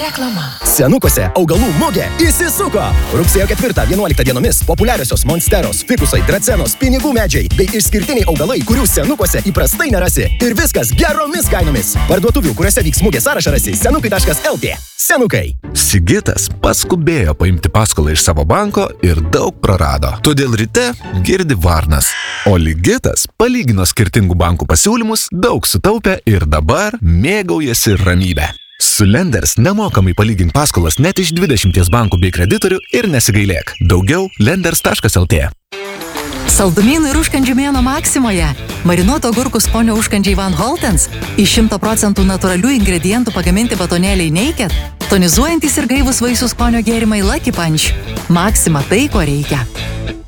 Reklama. Senukuose augalų mugė įsisuko. Rugsėjo 4-11 dienomis populiariosios monsteros, fikusai, dracenos, pinigų medžiai bei išskirtiniai augalai, kurių senukuose įprastai nerasi. Ir viskas geromis kainomis. Parduotuvių, kuriuose vyks mugė sąrašą rasi senukai.lt. Senukai. Sigitas paskubėjo paimti paskolą iš savo banko ir daug prarado. Todėl ryte girdi varnas. O Ligitas palygino skirtingų bankų pasiūlymus, daug sutaupė ir dabar mėgaujasi ramybę. Su Lenders nemokamai palygink paskolas net iš 20 bankų bei kreditorių ir nesigailėk. Daugiau lenders.lt. Saldumynų ir užkandžių mėnuo Maksimoje. Marinuoto agurkų skonio užkandžiai Van Holtens. Iš 100% natūralių ingredientų pagaminti batonėliai Naked. Tonizuojantis ir gaivus vaisių skonio gėrimai Lucky Punch. Maksima tai, ko reikia.